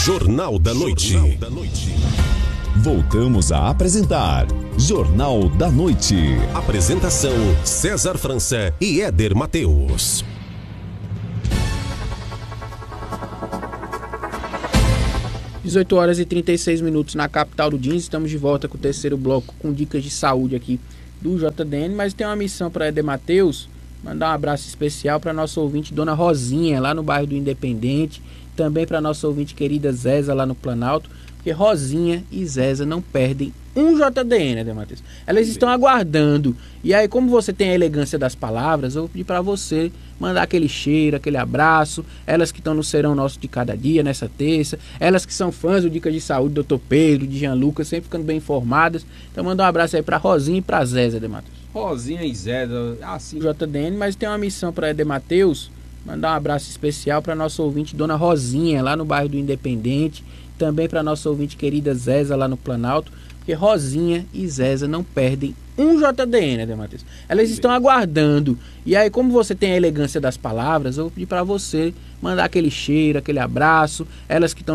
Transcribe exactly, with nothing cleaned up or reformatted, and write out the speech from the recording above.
Jornal da Noite. Jornal da Noite. Voltamos a apresentar Jornal da Noite. Apresentação César França e Éder Mateus. dezoito horas e trinta e seis minutos na capital do Jeans. Estamos de volta com o terceiro bloco com dicas de saúde aqui do J D N, mas tem uma missão para Éder Mateus. Mandar um abraço especial para nossa ouvinte Dona Rosinha, lá no bairro do Independente. Também para nossa ouvinte querida Zéza, lá no Planalto. Porque Rosinha e Zéza não perdem um J D N, né, Matheus? Elas estão aguardando. E aí, como você tem a elegância das palavras, eu vou pedir para você mandar aquele cheiro, aquele abraço. Elas que estão no Serão Nosso de Cada Dia, nessa terça. Elas que são fãs do Dicas de Saúde, do doutor Pedro, de Jean Lucas, sempre ficando bem informadas. Então, manda um abraço aí para Rosinha e para Zéza, né, Matheus? Rosinha e Zéza, assim. J D N, mas tem uma missão para Éder Mateus. Mandar um abraço especial para nossa ouvinte Dona Rosinha, lá no bairro do Independente. Também para nossa ouvinte querida Zéza, lá no Planalto. Porque Rosinha e Zéza não perdem um J D N, né, Matheus? Elas estão aguardando. E aí, como você tem a elegância das palavras, eu vou pedir para você mandar aquele cheiro, aquele abraço. Elas que estão